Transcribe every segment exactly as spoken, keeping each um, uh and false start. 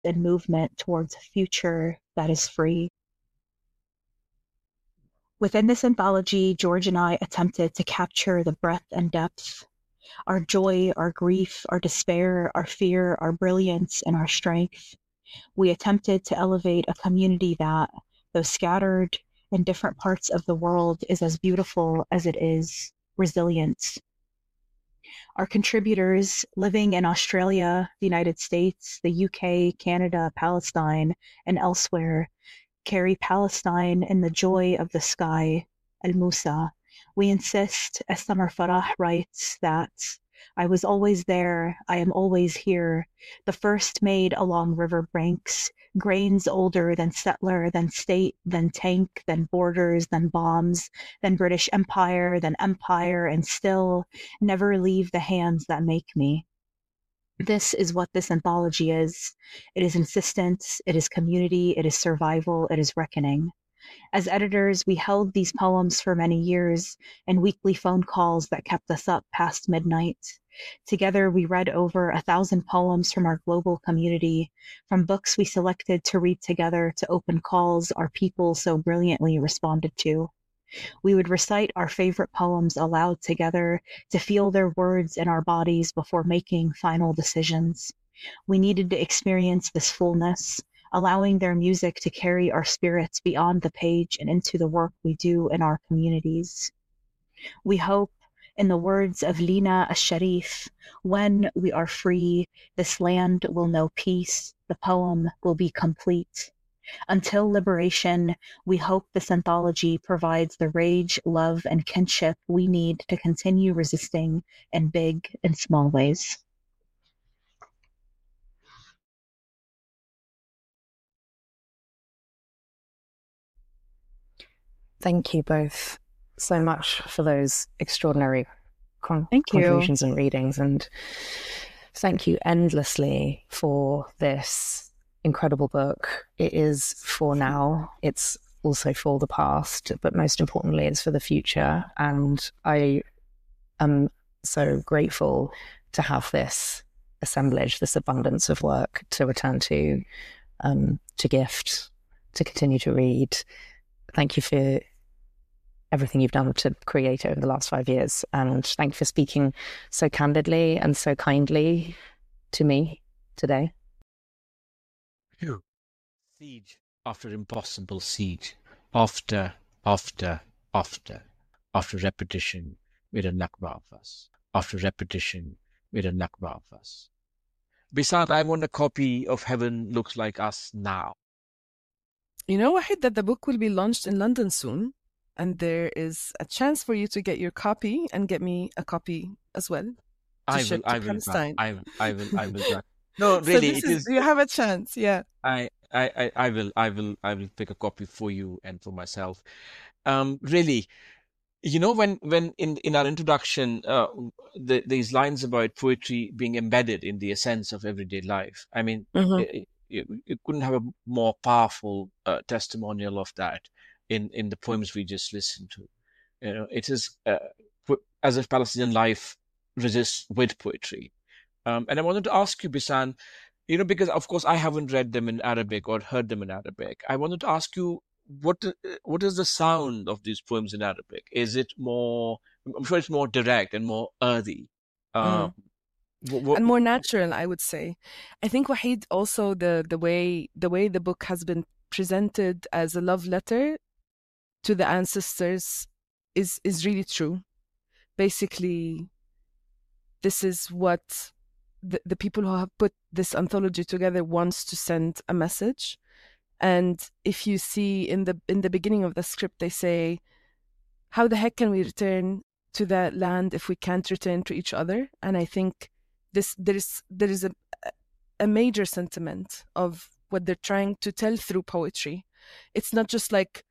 and movement towards a future that is free. Within this anthology, George and I attempted to capture the breadth and depth, our joy, our grief, our despair, our fear, our brilliance, and our strength. We attempted to elevate a community that, though scattered in different parts of the world, is as beautiful as it is resilient. Our contributors living in Australia, the United States, the U K, Canada, Palestine, and elsewhere carry Palestine in the joy of the sky, Al Musa. We insist, as Samar Farah writes, that I was always there, I am always here, the first made along river banks, grains older than settler, than state, than tank, than borders, than bombs, than British Empire, than empire, and still never leave the hands that make me. This is what this anthology is. It is insistence, it is community, it is survival, it is reckoning. As editors, we held these poems for many years in weekly phone calls that kept us up past midnight. Together, we read over a thousand poems from our global community, from books we selected to read together to open calls our people so brilliantly responded to. We would recite our favorite poems aloud together to feel their words in our bodies before making final decisions. We needed to experience this fullness, allowing their music to carry our spirits beyond the page and into the work we do in our communities. We hope, in the words of Lina Asharif, when we are free, this land will know peace, the poem will be complete. Until liberation, we hope this anthology provides the rage, love, and kinship we need to continue resisting in big and small ways. Thank you both so much for those extraordinary con- Thank you. contributions and readings. And thank you endlessly for this incredible book. It is for now. It's also for the past, but most importantly, it's for the future. And I am so grateful to have this assemblage, this abundance of work to return to, um, to gift, to continue to read. Thank you for everything you've done to create over the last five years. And thank you for speaking so candidly and so kindly to me today. Phew. Siege after impossible siege, after, after, after, after repetition with a nakba of us, after repetition with a nakba of us. Bisant, I want a copy of Heaven Looks Like Us now. You know, Wahid, that the book will be launched in London soon, and there is a chance for you to get your copy and get me a copy as well. I will, I will, I will, I will, I will. No, really, so it is, is. You have a chance, yeah. I, I, I will, I will, I will pick a copy for you and for myself. Um, really, you know, when, when in in our introduction, uh, the, these lines about poetry being embedded in the essence of everyday life. I mean, Mm-hmm. it, it, it couldn't have a more powerful uh, testimonial of that in in the poems we just listened to. You know, it is uh, as if Palestinian life resists with poetry. Um, and I wanted to ask you, Bisan, you know, because of course I haven't read them in Arabic or heard them in Arabic. I wanted to ask you, what what is the sound of these poems in Arabic? Is it more? I'm sure it's more direct and more earthy, uh, Mm. what, what, and more natural, I would say. I think, Wahid, also the the way the way the book has been presented as a love letter to the ancestors is is really true. Basically, this is what the, the people who have put this anthology together wants to send a message. And if you see in the in the beginning of the script, they say, how the heck can we return to that land if we can't return to each other? And I think this there is there is a a major sentiment of what they're trying to tell through poetry. It's not just like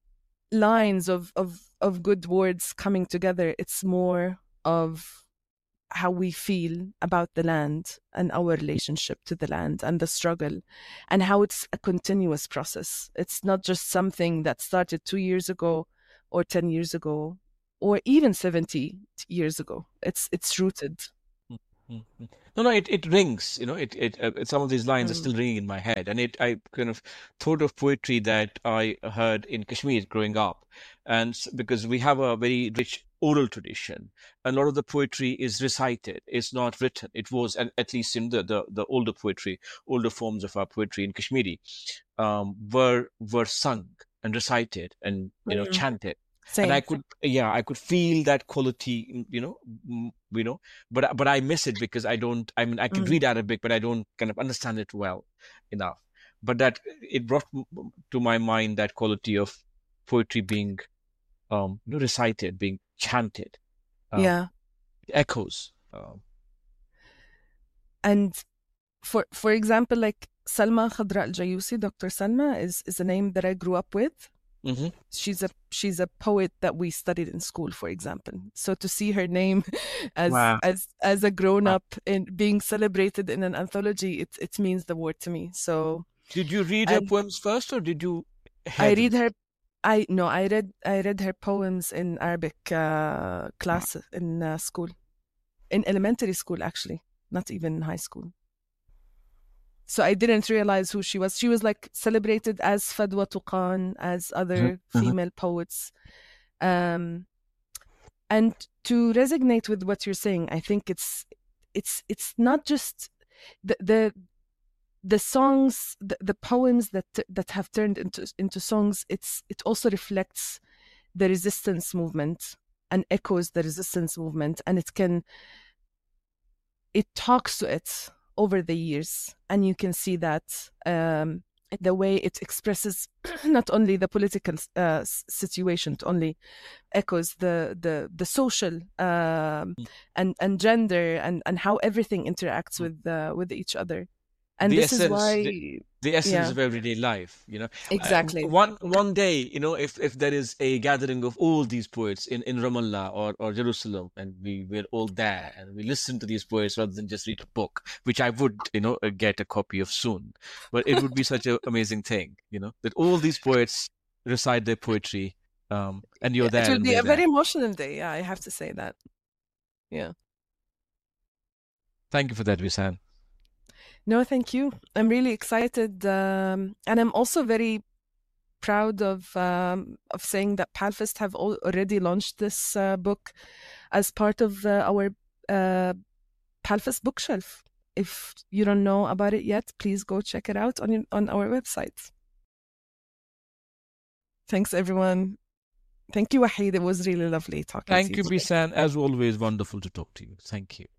lines of of of good words coming together. It's more of how we feel about the land and our relationship to the land and the struggle, and how it's a continuous process. It's not just something that started two years ago or ten years ago or even seventy years ago. It's it's rooted. Mm-hmm. No, no, it, it rings, you know, it, it, uh, some of these lines are still Mm. ringing in my head. And it, I kind of thought of poetry that I heard in Kashmir growing up. And s- because we have a very rich oral tradition, a lot of the poetry is recited, it's not written. It was, and at least in the, the, the older poetry, older forms of our poetry in Kashmiri, um, were, were sung and recited and, you know, Mm. chanted. And I Same. could, yeah, I could feel that quality, mm, you know, mm, you know, but but I miss it because I don't. I mean, I can Mm. read Arabic, but I don't kind of understand it well enough. But that it brought m- to my mind that quality of poetry being, um, you know, recited, being chanted, um, Yeah. echoes. Um, And for for example, like Salma Khadra Al-Jayusi, Doctor Salma is is a name that I grew up with. mm-hmm. She's a she's a poet that we studied in school, for example. So to see her name as Wow. as as a grown Wow. up in being celebrated in an anthology, it it means the world to me. So Did you read her and poems first, or did you I hear them? read her. I no, I read I read her poems in Arabic uh, Wow. class in uh, school, in elementary school actually, not even in high school. So I didn't realize who she was. She was like celebrated as Fadwa Tuqan, as other Mm-hmm. female poets. Um, and to resonate with what you're saying, I think it's it's it's not just the the the songs, the, the poems that that have turned into into songs. It's it also reflects the resistance movement and echoes the resistance movement, and it can it talks to it over the years, and you can see that um, the way it expresses not only the political uh, situation, it only echoes the the the social um, and and gender and and how everything interacts with uh, with each other, and The this is essence, why, the, the essence yeah, of everyday life, you know. Uh, exactly, one one day, you know, if if there is a gathering of all these poets in in Ramallah or or Jerusalem, and we we're all there and we listen to these poets rather than just read a book, which I would, you know, uh, get a copy of soon. But it would be such an amazing thing, you know, that all these poets recite their poetry, um, and yeah, you're it there will and be we're a very there. emotional day. Yeah, I have to say that. Yeah. Thank you for that, Visan. No, thank you. I'm really excited, um, and I'm also very proud of um, of saying that Palfest have al- already launched this uh, book as part of uh, our uh, Palfest bookshelf. If you don't know about it yet, please go check it out on on our website. Thanks, everyone. Thank you, Wahid. It was really lovely talking to Thank you you, today. Bisan. As always, wonderful to talk to you. Thank you.